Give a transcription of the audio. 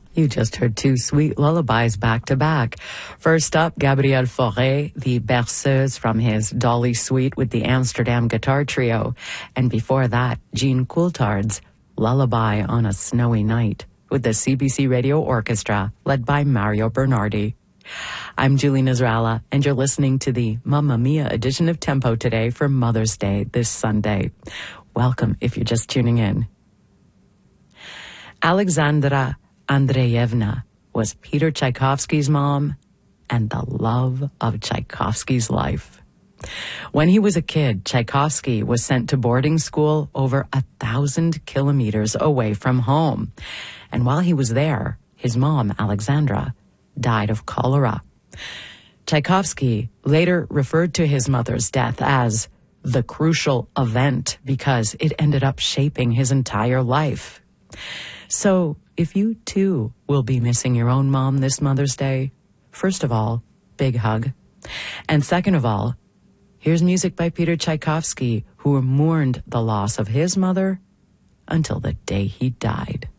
You just heard two sweet lullabies back to back. First up, Gabriel Fauré, the Berceuse from his Dolly Suite with the Amsterdam Guitar Trio. And before that, Jean Coulthard's Lullaby on a Snowy Night with the CBC Radio Orchestra, led by Mario Bernardi. I'm Julie Nasrallah, and you're listening to the Mamma Mia edition of Tempo Today for Mother's Day this Sunday. Welcome if you're just tuning in. Alexandra Andreevna was Peter Tchaikovsky's mom and the love of Tchaikovsky's life. When he was a kid, Tchaikovsky was sent to boarding school over 1,000 kilometers away from home. And while he was there, his mom, Alexandra, died of cholera. Tchaikovsky later referred to his mother's death as the crucial event because it ended up shaping his entire life. So, if you too will be missing your own mom this Mother's Day, first of all, big hug. And second of all, here's music by Peter Tchaikovsky, who mourned the loss of his mother until the day he died.